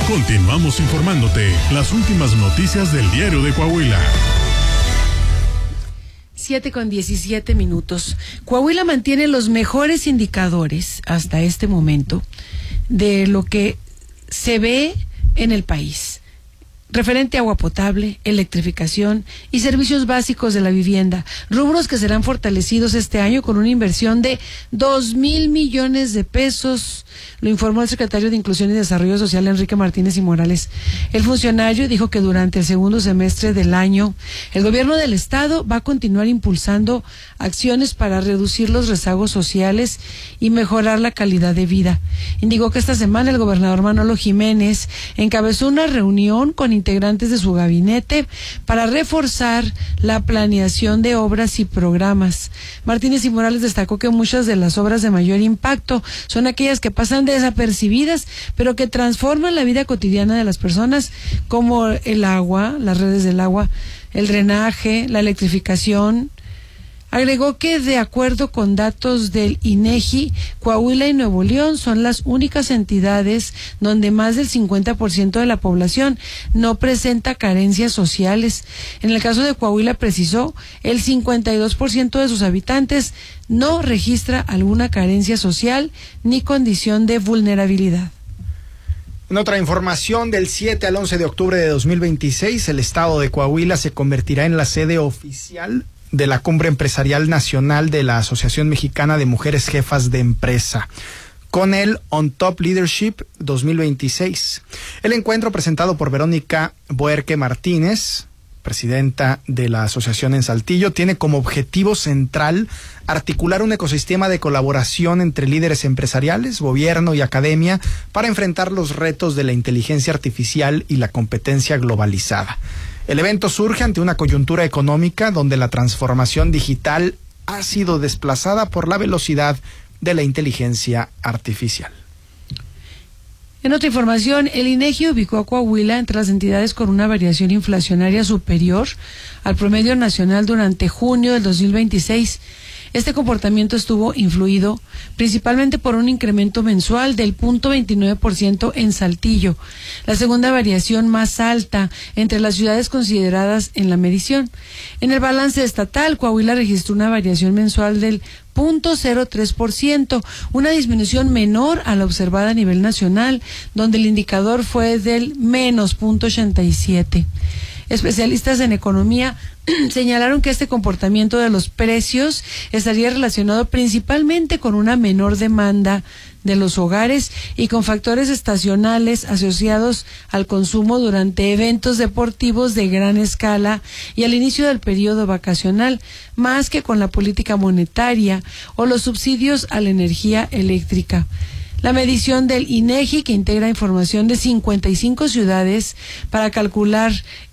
Continuamos informándote las últimas noticias del Diario de Coahuila. 7:17. Coahuila mantiene los mejores indicadores hasta este momento de lo que se ve en el país, referente a agua potable, electrificación y servicios básicos de la vivienda, rubros que serán fortalecidos este año con una inversión de 2,000 millones de pesos, lo informó el secretario de Inclusión y Desarrollo Social, Enrique Martínez y Morales. El funcionario dijo que durante el segundo semestre del año, el gobierno del estado va a continuar impulsando acciones para reducir los rezagos sociales y mejorar la calidad de vida. Indicó que esta semana el gobernador Manolo Jiménez encabezó una reunión con integrantes de su gabinete para reforzar la planeación de obras y programas. Martínez y Morales destacó que muchas de las obras de mayor impacto son aquellas que pasan desapercibidas, pero que transforman la vida cotidiana de las personas, como el agua, las redes del agua, el drenaje, la electrificación. Agregó que, de acuerdo con datos del INEGI, Coahuila y Nuevo León son las únicas entidades donde más del 50% de la población no presenta carencias sociales. En el caso de Coahuila, precisó, el 52% de sus habitantes no registra alguna carencia social ni condición de vulnerabilidad. En otra información, del 7 al 11 de octubre de 2026, el estado de Coahuila se convertirá en la sede oficial de la Cumbre Empresarial Nacional de la Asociación Mexicana de Mujeres Jefas de Empresa, con el On Top Leadership 2026. El encuentro, presentado por Verónica Boerque Martínez, presidenta de la asociación en Saltillo, tiene como objetivo central articular un ecosistema de colaboración entre líderes empresariales, gobierno y academia para enfrentar los retos de la inteligencia artificial y la competencia globalizada. El evento surge ante una coyuntura económica donde la transformación digital ha sido desplazada por la velocidad de la inteligencia artificial. En otra información, el INEGI ubicó a Coahuila entre las entidades con una variación inflacionaria superior al promedio nacional durante junio del 2026. Este comportamiento estuvo influido principalmente por un incremento mensual del 0.29% en Saltillo, la segunda variación más alta entre las ciudades consideradas en la medición. En el balance estatal, Coahuila registró una variación mensual del 0.03%, una disminución menor a la observada a nivel nacional, donde el indicador fue del menos 0.87%. Especialistas en economía señalaron que este comportamiento de los precios estaría relacionado principalmente con una menor demanda de los hogares y con factores estacionales asociados al consumo durante eventos deportivos de gran escala y al inicio del periodo vacacional, más que con la política monetaria o los subsidios a la energía eléctrica. La medición del INEGI, que integra información de 55 ciudades para calcular